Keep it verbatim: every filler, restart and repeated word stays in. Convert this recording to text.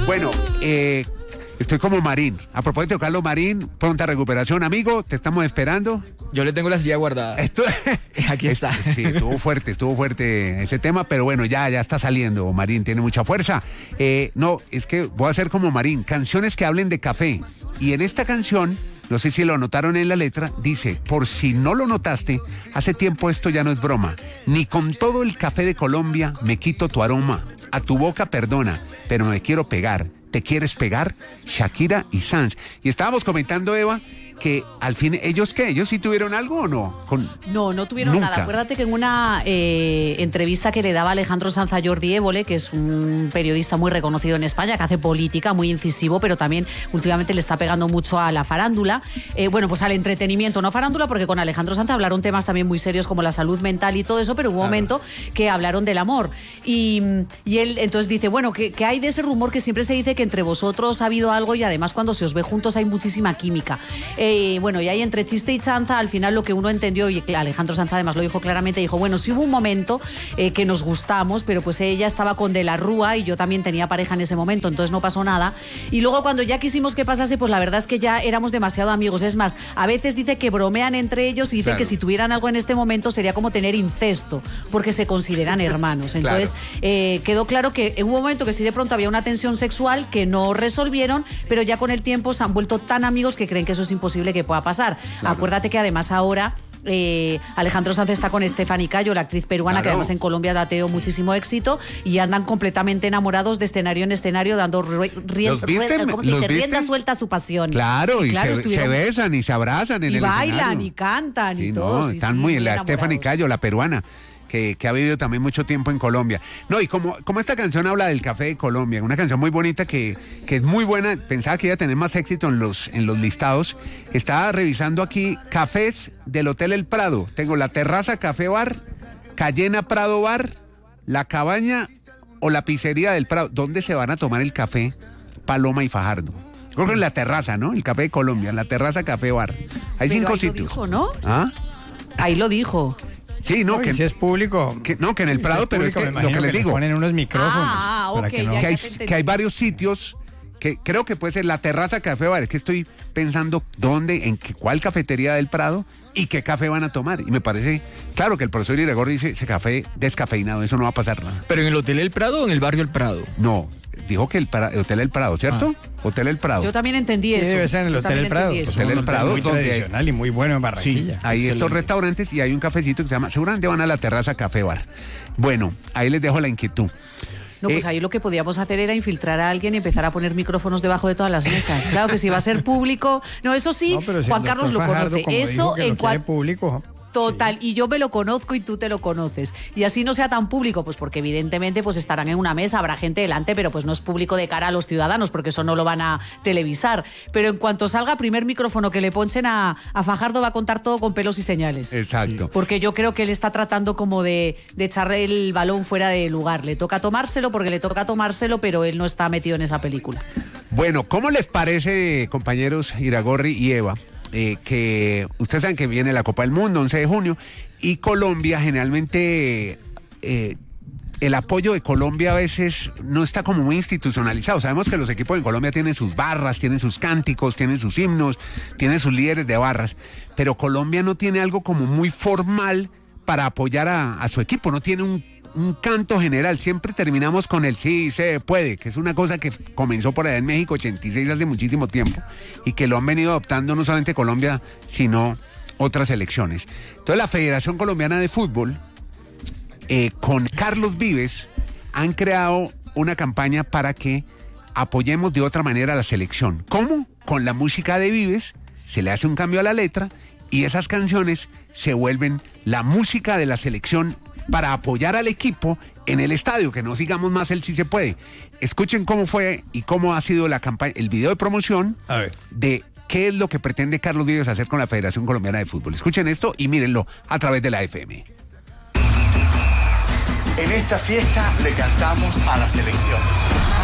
Bueno, eh, estoy como Marín. A propósito, Carlos Marín, pronta recuperación, amigo, te estamos esperando. Yo le tengo la silla guardada. Esto, Aquí está. Sí, estuvo fuerte, estuvo fuerte ese tema, pero bueno, ya, ya está saliendo. Marín tiene mucha fuerza. Eh, no, es que voy a hacer como Marín, canciones que hablen de café. Y en esta canción, no sé si lo notaron en la letra, dice, por si no lo notaste, hace tiempo esto ya no es broma. Ni con todo el café de Colombia me quito tu aroma. A tu boca perdona, pero me quiero pegar. ¿Te quieres pegar? Shakira y Sanz. Y estábamos comentando, Eva, que al fin, ¿ellos qué? ¿Ellos sí tuvieron algo o no? Con... No, no tuvieron Nunca. nada. Acuérdate que en una eh, entrevista que le daba Alejandro Sanz a Jordi Évole, que es un periodista muy reconocido en España, que hace política, muy incisivo, pero también últimamente le está pegando mucho a la farándula, eh, bueno, pues al entretenimiento, no farándula, porque con Alejandro Sanz hablaron temas también muy serios como la salud mental y todo eso, pero hubo un momento que hablaron del amor. Y, y él entonces dice, bueno, que, que hay de ese rumor que siempre se dice que entre vosotros ha habido algo y además cuando se os ve juntos hay muchísima química. Eh, Eh, bueno, y ahí entre chiste y chanza, al final lo que uno entendió, y Alejandro Sanz además lo dijo claramente, dijo, bueno, sí hubo un momento eh, que nos gustamos, pero pues ella estaba con De la Rúa y yo también tenía pareja en ese momento, entonces no pasó nada. Y luego cuando ya quisimos que pasase, pues la verdad es que ya éramos demasiado amigos. Es más, a veces dice que bromean entre ellos y dice claro. que si tuvieran algo en este momento sería como tener incesto, porque se consideran hermanos. Entonces claro. eh, quedó claro que hubo un momento que sí de pronto había una tensión sexual que no resolvieron, pero ya con el tiempo se han vuelto tan amigos que creen que eso es imposible que pueda pasar. Claro. Acuérdate que además ahora eh, Alejandro Sanz está con Stephanie Cayo, la actriz peruana, claro. que además en Colombia ha tenido sí. muchísimo éxito y andan completamente enamorados de escenario en escenario, dando rie, rie, rie, ¿cómo se dice? rienda suelta a su pasión. Claro, sí, y claro, se, se besan y se abrazan en y el bailan escenario. Y cantan sí, y todo. No, sí, están sí, muy, muy la enamorados. Stephanie Cayo, la peruana. Que, que ha vivido también mucho tiempo en Colombia. No, y como, como esta canción habla del café de Colombia, una canción muy bonita que, que es muy buena, pensaba que iba a tener más éxito en los, en los listados. Estaba revisando aquí cafés del Hotel El Prado. Tengo la Terraza Café Bar, Cayena Prado Bar, La Cabaña o la Pizzería del Prado. ¿Dónde se van a tomar el café Paloma y Fajardo? Creo que en la terraza, ¿no? El café de Colombia, la Terraza Café Bar. Hay Pero cinco ahí sitios. Lo dijo, ¿no? ¿Ah? Ahí lo dijo. Sí, no, Oye, que si es público. Que, no, que en el Prado, si es pero público, es que me lo que imagino les que digo. ponen unos micrófonos. Ah, para ok, que, no... que, hay, ya que hay varios sitios que creo que puede ser la Terraza Café Bar. Es que estoy pensando dónde, en qué, cuál cafetería del Prado y qué café van a tomar. Y me parece, claro, que el profesor Iragorri dice, ese café descafeinado, eso no va a pasar nada. ¿Pero en el Hotel El Prado o en el barrio El Prado? No, dijo que el, para, el Hotel El Prado, ¿cierto? Ah. Hotel El Prado. Yo también entendí sí, eso. debe ser en el Hotel El Prado. Hotel El Prado, muy donde tradicional y muy bueno en Barranquilla. Sí, hay excelente. Estos restaurantes y hay un cafecito que se llama, seguramente van a la Terraza Café Bar. Bueno, ahí les dejo la inquietud. No, pues eh, ahí lo que podíamos hacer era infiltrar a alguien y empezar a poner micrófonos debajo de todas las mesas. Claro que si va a ser público. No, eso sí, no, si Juan Carlos lo Fajardo, conoce. Eso en cuanto. Público. Total, sí. Y yo me lo conozco y tú te lo conoces. Y así no sea tan público, pues porque evidentemente pues estarán en una mesa, habrá gente delante, pero pues no es público de cara a los ciudadanos, porque eso no lo van a televisar. Pero en cuanto salga primer micrófono que le ponchen a, a Fajardo, va a contar todo con pelos y señales. Exacto. Sí. Porque yo creo que él está tratando como de, de echar el balón fuera de lugar. Le toca tomárselo porque le toca tomárselo, pero él no está metido en esa película. Bueno, ¿cómo les parece, compañeros Iragorri y Eva? Eh, que ustedes saben que viene la Copa del Mundo, once de junio, y Colombia generalmente, eh, el apoyo de Colombia a veces no está como muy institucionalizado. Sabemos que los equipos en Colombia tienen sus barras, tienen sus cánticos, tienen sus himnos, tienen sus líderes de barras, pero Colombia no tiene algo como muy formal para apoyar a, a su equipo, no tiene un un canto general, siempre terminamos con el sí se puede, que es una cosa que comenzó por allá en México ochenta y seis hace muchísimo tiempo y que lo han venido adoptando no solamente Colombia, sino otras selecciones. Entonces la Federación Colombiana de Fútbol, eh, con Carlos Vives, han creado una campaña para que apoyemos de otra manera a la selección. ¿Cómo? Con la música de Vives, se le hace un cambio a la letra y esas canciones se vuelven la música de la selección para apoyar al equipo en el estadio, que no sigamos más el sí se puede. Escuchen cómo fue y cómo ha sido la campaña, el video de promoción de qué es lo que pretende Carlos Vives hacer con la Federación Colombiana de Fútbol. Escuchen esto y mírenlo a través de la F M. En esta fiesta le cantamos a la selección.